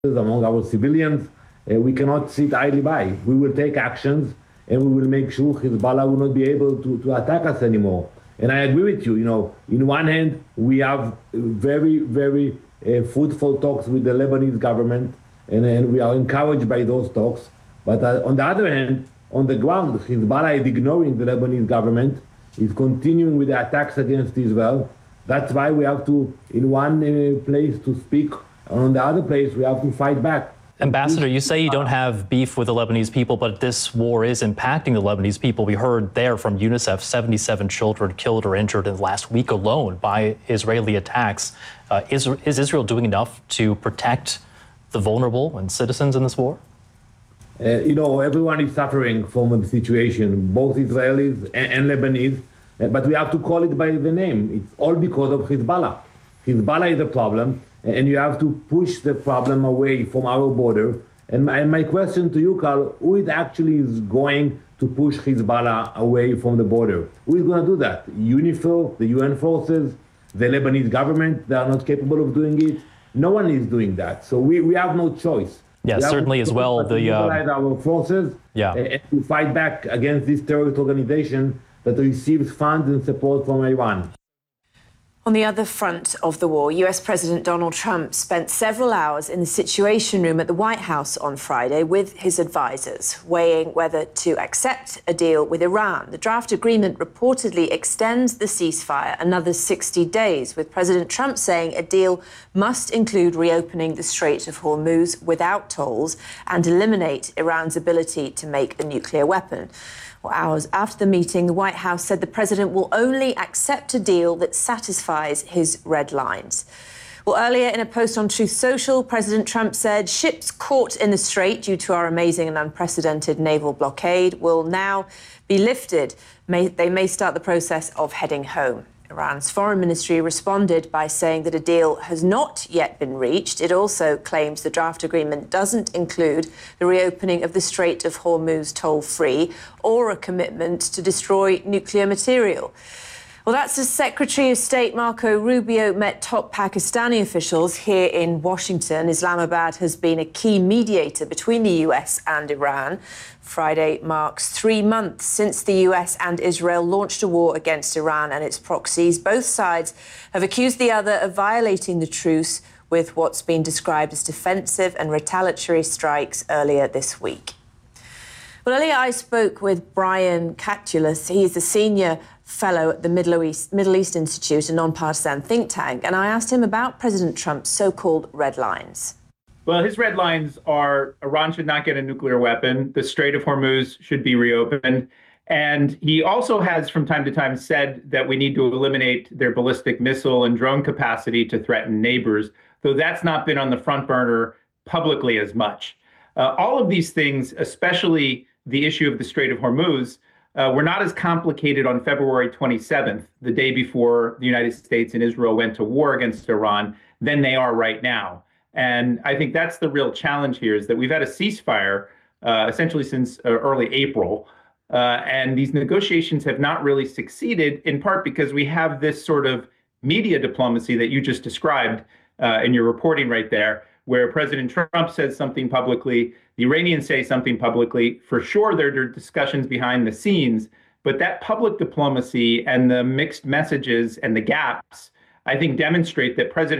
among our civilians. We cannot sit idly by. We will take actions and we will make sure Hezbollah will not be able to attack us anymore. And I agree with you. In one hand, we have very, very fruitful talks with the Lebanese government, and we are encouraged by those talks. But on the other hand, on the ground, Hezbollah is ignoring the Lebanese government, is continuing with the attacks against Israel. That's why we have to, in one place, to speak, and on the other place, we have to fight back. Ambassador, you say you don't have beef with the Lebanese people, but this war is impacting the Lebanese people. We heard there from UNICEF, 77 children killed or injured in the last week alone by Israeli attacks. Is Israel doing enough to protect the vulnerable and citizens in this war? Everyone is suffering from the situation, both Israelis and Lebanese, but we have to call it by the name. It's all because of Hezbollah. Hezbollah is a problem, and you have to push the problem away from our border. And my question to you, Carl, who is actually going to push Hezbollah away from the border? Who is going to do that? UNIFIL, the UN forces, the Lebanese government? They are not capable of doing it. No one is doing that. So we have no choice. Yes, certainly as well. Mobilize our forces and to fight back against this terrorist organization that receives funds and support from Iran. On the other front of the war, US President Donald Trump spent several hours in the Situation Room at the White House on Friday with his advisors, weighing whether to accept a deal with Iran. The draft agreement reportedly extends the ceasefire another 60 days, with President Trump saying a deal must include reopening the Strait of Hormuz without tolls and eliminate Iran's ability to make a nuclear weapon. Well, hours after the meeting, the White House said the president will only accept a deal that satisfies his red lines. Well, earlier in a post on Truth Social, President Trump said ships caught in the strait due to our amazing and unprecedented naval blockade will now be lifted. They may start the process of heading home. Iran's foreign ministry responded by saying that a deal has not yet been reached. It also claims the draft agreement doesn't include the reopening of the Strait of Hormuz toll-free or a commitment to destroy nuclear material. Well, that's as Secretary of State Marco Rubio met top Pakistani officials here in Washington. Islamabad has been a key mediator between the US and Iran. Friday marks 3 months since the US and Israel launched a war against Iran and its proxies. Both sides have accused the other of violating the truce with what's been described as defensive and retaliatory strikes earlier this week. Well, earlier I spoke with Brian Katulis. He is the senior fellow at the Middle East Institute, a nonpartisan think tank, and I asked him about President Trump's so-called red lines. Well, his red lines are Iran should not get a nuclear weapon, the Strait of Hormuz should be reopened, and he also has from time to time said that we need to eliminate their ballistic missile and drone capacity to threaten neighbors, though that's not been on the front burner publicly as much. All of these things, especially the issue of the Strait of Hormuz, were not as complicated on February 27th, the day before the United States and Israel went to war against Iran, than they are right now. And I think that's the real challenge here, is that we've had a ceasefire essentially since early April. And these negotiations have not really succeeded, in part because we have this sort of media diplomacy that you just described in your reporting right there, where President Trump says something publicly, the Iranians say something publicly. For sure, there are discussions behind the scenes, but that public diplomacy and the mixed messages and the gaps, I think, demonstrate that President